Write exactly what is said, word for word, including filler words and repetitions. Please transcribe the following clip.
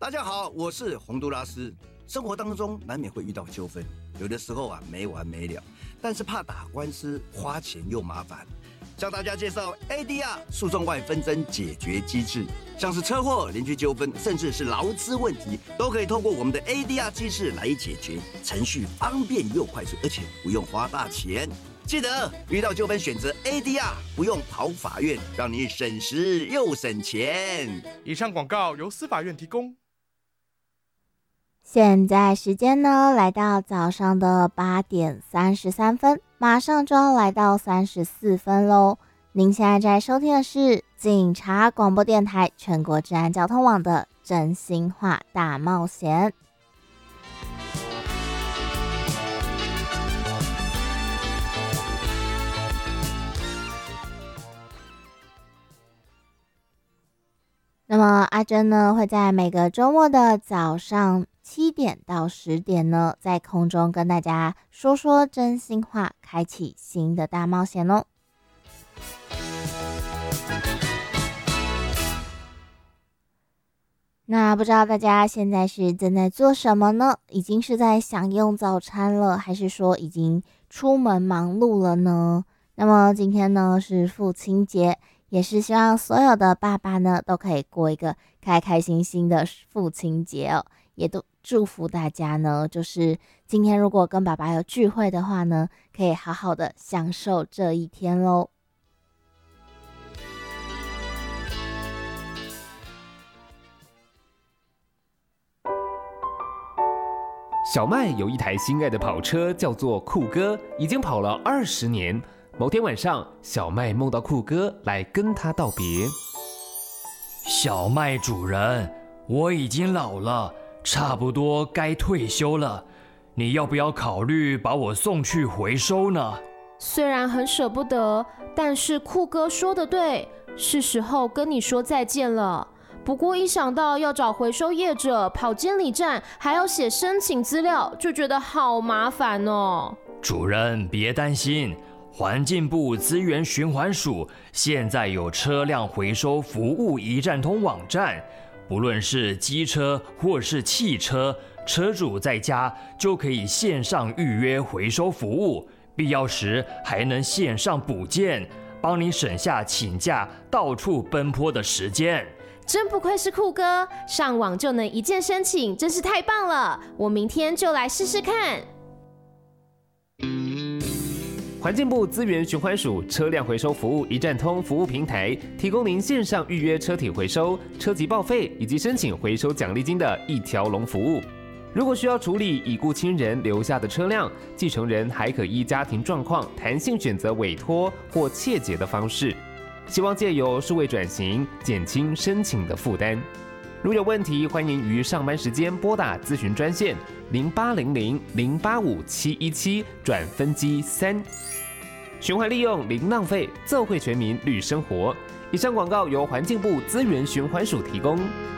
大家好，我是洪都拉斯。生活当中难免会遇到纠纷，有的时候啊没完没了，但是怕打官司花钱又麻烦。向大家介绍 A D R 诉讼外纷争解决机制，像是车祸、邻居纠纷，甚至是劳资问题，都可以透过我们的 A D R 机制来解决，程序方便又快速，而且不用花大钱。记得遇到纠纷选择 A D R， 不用跑法院，让你省时又省钱。 以上广告由司法院提供。 现在时间呢，来到早上的八点三十三分，马上就要来到三十四分喽。您现在在收听的是警察广播电台全国治安交通网的真心话大冒险。那么阿珍呢，会在每个周末的早上七点到十点呢，在空中跟大家说说真心话，开启新的大冒险哦。那不知道大家现在是正在做什么呢？已经是在享用早餐了，还是说已经出门忙碌了呢？那么今天呢是父亲节，也是希望所有的爸爸呢都可以过一个开开心心的父亲节哦，也都祝福大家呢，就是今天如果跟爸爸有聚会的话呢，可以好好的享受这一天咯。 小麦有一台心爱的跑车，叫做酷哥，已经跑了二十年。某天晚上，小麦梦到酷哥来跟他道别。 小麦主人，我已经老了，差不多该退休了，你要不要考虑把我送去回收呢？ 虽然很舍不得，但是酷哥说的对，是时候跟你说再见了。不过一想到要找回收业者、跑监理站，还要写申请资料，就觉得好麻烦哦。 主人别担心，环境部资源循环署现在有车辆回收服务一站通网站，不论是机车或是汽车，车主在家就可以线上预约回收服务，必要时还能线上补件，帮你省下请假到处奔波的时间。 真不愧是酷哥，上网就能一键申请，真是太棒了！我明天就来试试看。 环境部资源循环署车辆回收服务一站通服务平台，提供您线上预约车体回收、车籍报废以及申请回收奖励金的一条龙服务。如果需要处理已故亲人留下的车辆，继承人还可依家庭状况弹性选择委托或切结的方式。希望借由数位转型，减轻申请的负担。如有问题，欢迎于上班时间拨打咨询专线零八零零零八五七一七转分机三。循环利用零浪费，奏会全民绿生活。以上广告由环境部资源循环署提供。